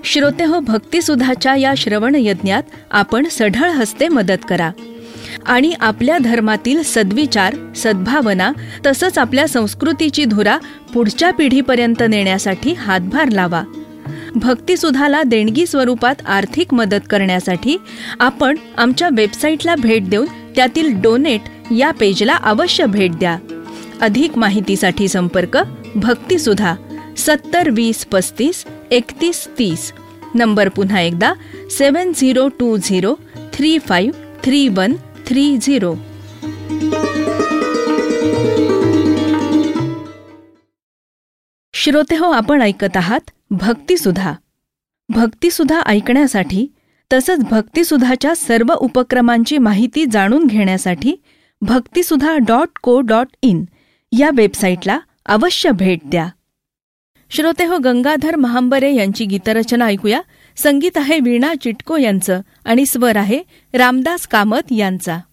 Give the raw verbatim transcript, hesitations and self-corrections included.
श्रोतेहो, भक्तिसुधाच्या या श्रवण यज्ञात आपण सढळ हस्ते मदत करा आणि आपल्या धर्मातील सद्विचार, सद्भावना तसंच आपल्या संस्कृतीची धुरा पुढच्या पिढीपर्यंत नेण्यासाठी हातभार लावा. भक्तिसुधाला देणगी स्वरूपात आर्थिक मदत करण्यासाठी आपण आमच्या वेबसाईटला भेट देऊन त्यातील डोनेट या पेजला अवश्य भेट द्या. अधिक माहितीसाठी संपर्क भक्तिसुधा सत्तर वीस पस्तीस एकतीस तीस. नंबर पुन्हा एकदा सेवन zero to zero three five three one three zero. श्रोतेहो, आपण ऐकत आहात भक्तिसुधा. भक्तिसुधा ऐकण्यासाठी तसंच भक्तिसुधाच्या सर्व उपक्रमांची माहिती जाणून घेण्यासाठी भक्तिसुधा डॉट को डॉट इन या वेबसाईटला अवश्य भेट द्या. श्रोतेहो, गंगाधर महांबरे यांची गीतरचना ऐकूया. संगीत आहे वीणा चिटको यांचं आणि स्वर आहे रामदास कामत यांचा.